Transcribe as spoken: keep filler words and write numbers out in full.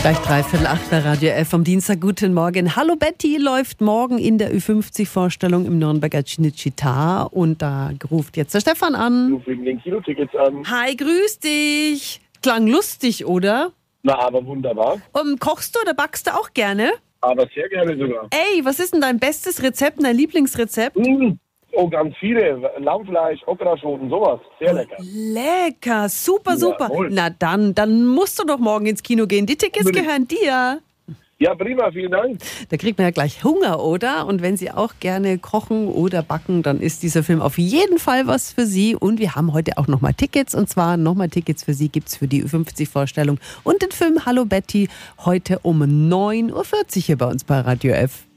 Gleich dreiviertel acht bei Radio F am Dienstag. Guten Morgen. Hallo Betty läuft morgen in der Ü fünfzig Vorstellung im Nürnberger Cinecittà. Und da ruft jetzt der Stefan an. Ruf wegen den Kinotickets an. Hi, grüß dich. Klang lustig, oder? Na, aber wunderbar. Um, kochst du oder backst du auch gerne? Aber sehr gerne sogar. Ey, was ist denn dein bestes Rezept, dein Lieblingsrezept? Mmh. Oh, ganz viele. Lammfleisch, Okraschoten, sowas. Sehr lecker. Lecker, super, super. Jawohl. Na dann, dann musst du doch morgen ins Kino gehen. Die Tickets Unbedingt. gehören dir. Ja, prima, vielen Dank. Da kriegt man ja gleich Hunger, oder? Und wenn Sie auch gerne kochen oder backen, dann ist dieser Film auf jeden Fall was für Sie. Und wir haben heute auch nochmal Tickets. Und zwar nochmal Tickets für Sie gibt es für die Ü fünfzig Vorstellung und den Film Hallo Betty heute um neun Uhr vierzig hier bei uns bei Radio F.